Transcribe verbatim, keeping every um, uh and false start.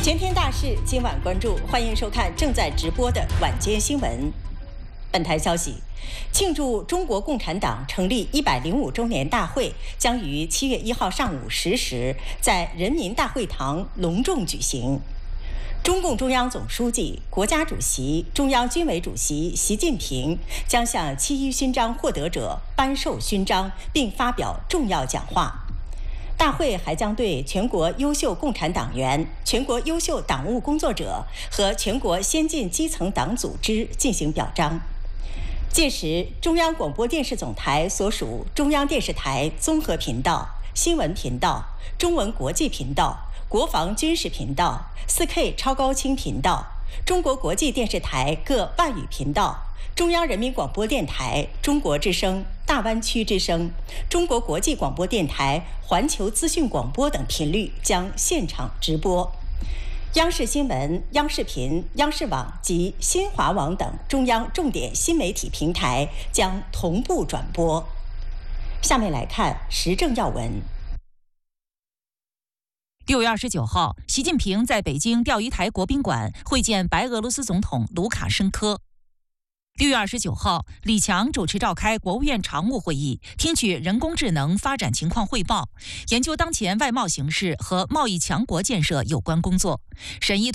全天大事，今晚关注，欢迎收看正在直播的晚间新闻。本台消息，庆祝中国共产党成立一百零五周年大会将于七月一号上午十时在人民大会堂隆重举行。中共中央总书记、国家主席、中央军委主席习近平将向七一勋章获得者颁授勋章，并发表重要讲话。大会还将对全国优秀共产党员、全国优秀党务工作者和全国先进基层党组织进行表彰。届时，中央广播电视总台所属中央电视台综合频道、新闻频道、中文国际频道、国防军事频道、四 K 超高清频道、中国国际电视台各外语频道、中央人民广播电台、中国之声、大湾区之声、中国国际广播电台、环球资讯广播等频率将现场直播。央视新闻、央视频、央视网及新华网等中央重点新媒体平台将同步转播。下面来看时政要闻。 六月二十九号，习近平在北京钓鱼台国宾馆会见白俄罗斯总统卢卡申科。六月二十九号，李强主持召开国务院常务会议，听取人工智能发展情况汇报，研究当前外贸形势和贸易强国建设有关工作，审议